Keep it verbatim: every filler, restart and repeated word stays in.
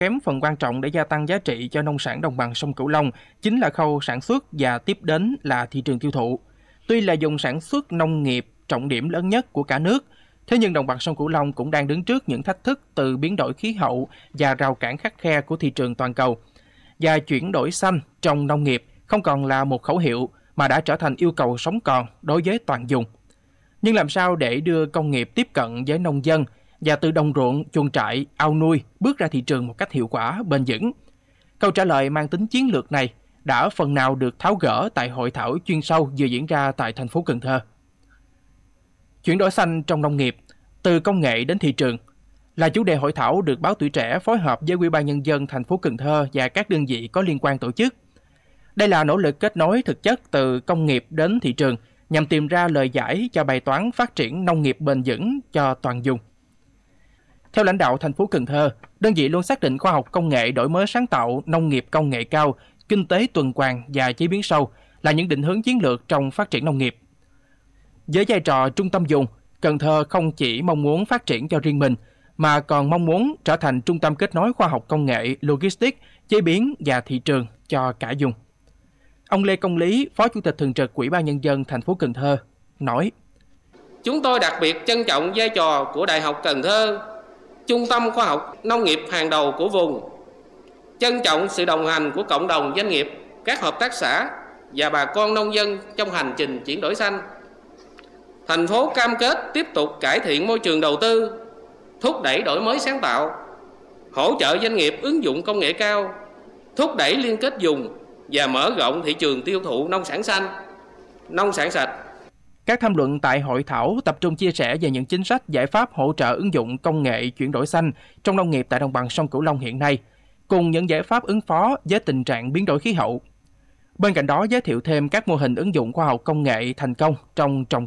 kém phần quan trọng để gia tăng giá trị cho nông sản đồng bằng sông Cửu Long chính là khâu sản xuất và tiếp đến là thị trường tiêu thụ. Tuy là vùng sản xuất nông nghiệp trọng điểm lớn nhất của cả nước, thế nhưng đồng bằng sông Cửu Long cũng đang đứng trước những thách thức từ biến đổi khí hậu và rào cản khắt khe của thị trường toàn cầu. Và chuyển đổi xanh trong nông nghiệp không còn là một khẩu hiệu mà đã trở thành yêu cầu sống còn đối với toàn vùng. Nhưng làm sao để đưa công nghiệp tiếp cận với nông dân và từ đồng ruộng, chuồng trại, ao nuôi bước ra thị trường một cách hiệu quả, bền vững? Câu trả lời mang tính chiến lược này đã phần nào được tháo gỡ tại hội thảo chuyên sâu vừa diễn ra tại thành phố Cần Thơ. Chuyển đổi xanh trong nông nghiệp, từ công nghệ đến thị trường, là chủ đề hội thảo được Báo Tuổi Trẻ phối hợp với Ủy ban Nhân dân thành phố Cần Thơ và các đơn vị có liên quan tổ chức. Đây là nỗ lực kết nối thực chất từ công nghiệp đến thị trường nhằm tìm ra lời giải cho bài toán phát triển nông nghiệp bền vững cho toàn vùng. Theo lãnh đạo thành phố Cần Thơ, đơn vị luôn xác định khoa học công nghệ, đổi mới sáng tạo, nông nghiệp công nghệ cao, kinh tế tuần hoàn và chế biến sâu là những định hướng chiến lược trong phát triển nông nghiệp. Với vai trò trung tâm vùng, Cần Thơ không chỉ mong muốn phát triển cho riêng mình, mà còn mong muốn trở thành trung tâm kết nối khoa học công nghệ, logistics, chế biến và thị trường cho cả vùng. Ông Lê Công Lý, Phó Chủ tịch Thường trực Ủy ban Nhân dân thành phố Cần Thơ, nói: Chúng tôi đặc biệt trân trọng vai trò của Đại học Cần Thơ, trung tâm khoa học nông nghiệp hàng đầu của vùng, trân trọng sự đồng hành của cộng đồng doanh nghiệp, các hợp tác xã và bà con nông dân trong hành trình chuyển đổi xanh. Thành phố cam kết tiếp tục cải thiện môi trường đầu tư, thúc đẩy đổi mới sáng tạo, hỗ trợ doanh nghiệp ứng dụng công nghệ cao, thúc đẩy liên kết vùng và mở rộng thị trường tiêu thụ nông sản xanh, nông sản sạch. Các tham luận tại hội thảo tập trung chia sẻ về những chính sách, giải pháp hỗ trợ ứng dụng công nghệ chuyển đổi xanh trong nông nghiệp tại đồng bằng sông Cửu Long hiện nay, cùng những giải pháp ứng phó với tình trạng biến đổi khí hậu. Bên cạnh đó, giới thiệu thêm các mô hình ứng dụng khoa học công nghệ thành công trong trồng